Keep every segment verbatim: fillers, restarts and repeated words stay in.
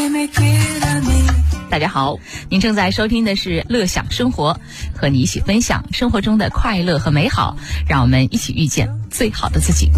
大家好，您正在收听的是乐享生活，和你一起分享生活中的快乐和美好，让我们一起遇见最好的自己。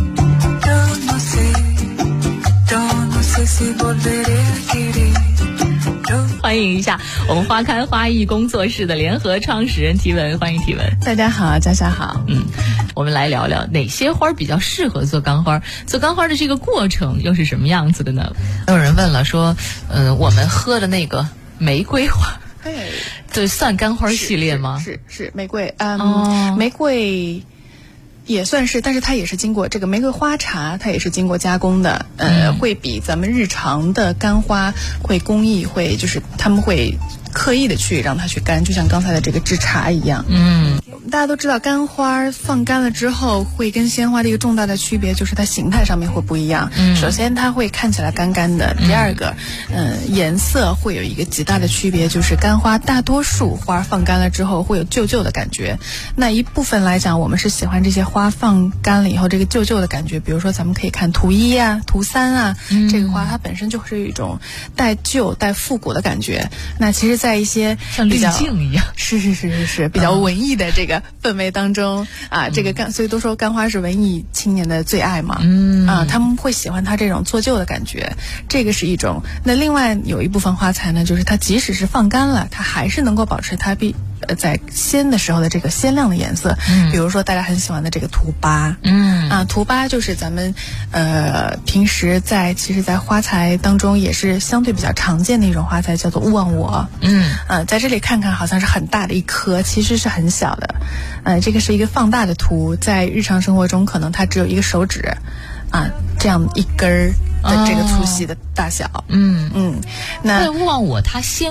欢迎一下我们花开花艺工作室的联合创始人提文，欢迎提文。 大家好，佳佳好。 嗯，我们来聊聊哪些花比较适合做干花，做干花的这个过程又是什么样子的呢？有人问了说，嗯、呃，我们喝的那个玫瑰花， 对， 这算干花系列吗？ 是 是, 是玫瑰，嗯、 哦， 玫瑰也算是，但是它也是经过这个玫瑰花茶，它也是经过加工的，呃，嗯、会比咱们日常的干花会工艺会就是他们会刻意的去让它去干，就像刚才的这个制茶一样。 嗯， 大家都知道干花放干了之后会跟鲜花的一个重大的区别就是它形态上面会不一样。嗯，首先它会看起来干干的，第二个嗯、呃，颜色会有一个极大的区别，就是干花大多数花放干了之后会有旧旧的感觉，那一部分来讲我们是喜欢这些花放干了以后这个旧旧的感觉，比如说咱们可以看图一啊图三啊、嗯、这个花它本身就是有一种带旧带复古的感觉，那其实在一些像滤镜一样， 是是是是是比较文艺的这个氛围当中、嗯、啊，这个干，所以都说干花是文艺青年的最爱嘛。嗯啊，他们会喜欢它这种做旧的感觉，这个是一种。那另外有一部分花材呢，就是它即使是放干了，它还是能够保持它必呃在鲜的时候的这个鲜亮的颜色。嗯，比如说大家很喜欢的这个图八。嗯啊，图八就是咱们呃平时在其实在花材当中也是相对比较常见的一种花材，叫做勿忘我。嗯啊，在这里看看好像是很大的一颗，其实是很小的。呃，这个是一个放大的图，在日常生活中可能它只有一个手指啊这样一根儿的这个粗细的大小。哦、嗯嗯，那勿忘我它先